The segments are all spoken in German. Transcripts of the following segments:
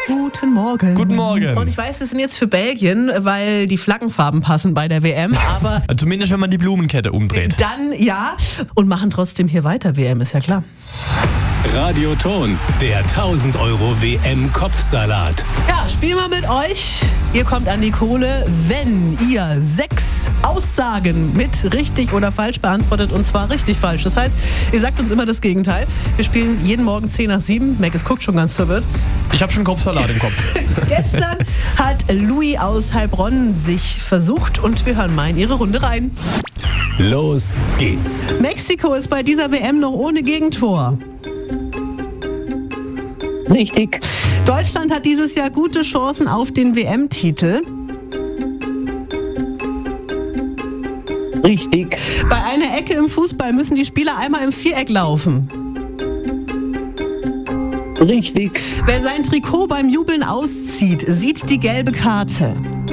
Guten Morgen. Guten Morgen. Und ich weiß, wir sind jetzt für Belgien, weil die Flaggenfarben passen bei der WM, aber Zumindest, wenn man die Blumenkette umdreht. dann ja. Und machen trotzdem hier weiter WM, ist ja klar. Radioton, der 1000 Euro WM-Kopfsalat. Ja, spielen wir mit euch. Ihr kommt an die Kohle, wenn ihr 6 Aussagen mit richtig oder falsch beantwortet, und zwar richtig falsch. Das heißt, ihr sagt uns immer das Gegenteil. Wir spielen jeden Morgen 10 nach 7. Mac guckt schon ganz verwirrt. Ich habe schon Kopfsalat im Kopf. Gestern hat Louis aus Heilbronn sich versucht und wir hören mal in ihre Runde rein. Los geht's. Mexiko ist bei dieser WM noch ohne Gegentor. Richtig. Deutschland hat dieses Jahr gute Chancen auf den WM-Titel. Richtig. Bei einer Ecke im Fußball müssen die Spieler einmal im Viereck laufen. Richtig. Wer sein Trikot beim Jubeln auszieht, sieht die gelbe Karte.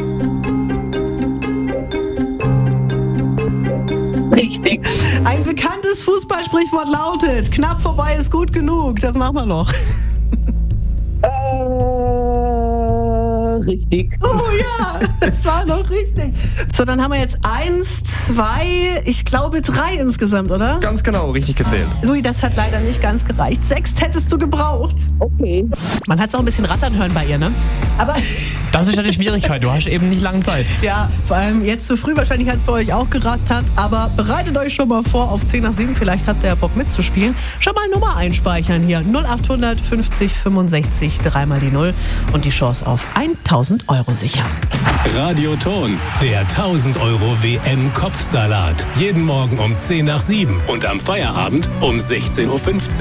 Richtig. Ein bekanntes Fußballsprichwort lautet: knapp vorbei ist gut genug. Das machen wir noch. Richtig. Oh ja, das war noch richtig. So, dann haben wir jetzt 1, 2, ich glaube 3 insgesamt, oder? Ganz genau, richtig gezählt. Louis, das hat leider nicht ganz gereicht. 6 hättest du gebraucht. Okay. Man hat es auch ein bisschen rattern hören bei ihr, ne? Aber Das ist ja die Schwierigkeit, du hast eben nicht lange Zeit. ja, vor allem jetzt zu früh, wahrscheinlich hat es bei euch auch gerattert. Aber bereitet euch schon mal vor auf 10 nach 7. Vielleicht habt ihr ja Bock mitzuspielen. Schon mal Nummer einspeichern hier. 0800 50 65 3 mal die 0 und die Chance auf 1000 Euro sichern. Radioton, der 1000 Euro WM-Kopfsalat. Jeden Morgen um 10 nach 7 und am Feierabend um 16:15 Uhr.